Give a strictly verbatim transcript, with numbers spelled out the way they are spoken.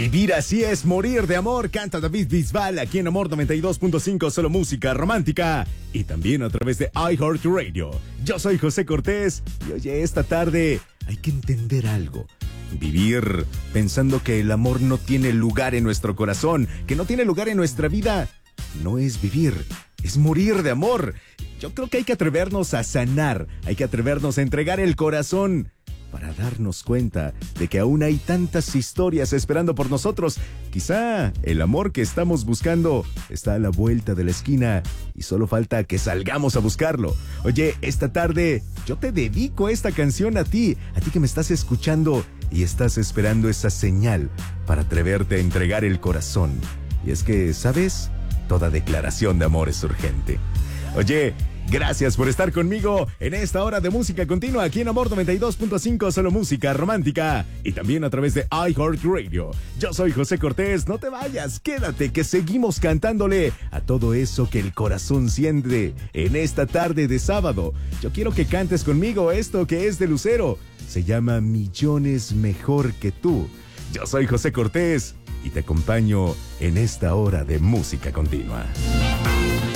Vivir así es morir de amor, canta David Bisbal aquí en Amor noventa y dos punto cinco, solo música romántica y también a través de iHeartRadio. Yo soy José Cortés y oye, esta tarde hay que entender algo. Vivir pensando que el amor no tiene lugar en nuestro corazón, que no tiene lugar en nuestra vida, no es vivir, es morir de amor. Yo creo que hay que atrevernos a sanar, hay que atrevernos a entregar el corazón para darnos cuenta de que aún hay tantas historias esperando por nosotros. Quizá el amor que estamos buscando está a la vuelta de la esquina y solo falta que salgamos a buscarlo. Oye, esta tarde yo te dedico esta canción a ti, a ti que me estás escuchando y estás esperando esa señal para atreverte a entregar el corazón. Y es que, ¿sabes? Toda declaración de amor es urgente. Oye, gracias por estar conmigo en esta hora de música continua aquí en Amor noventa y dos punto cinco, solo música romántica y también a través de iHeartRadio. Yo soy José Cortés, no te vayas, quédate que seguimos cantándole a todo eso que el corazón siente en esta tarde de sábado. Yo quiero que cantes conmigo esto que es de Lucero, se llama Millones Mejor que Tú. Yo soy José Cortés y te acompaño en esta hora de música continua.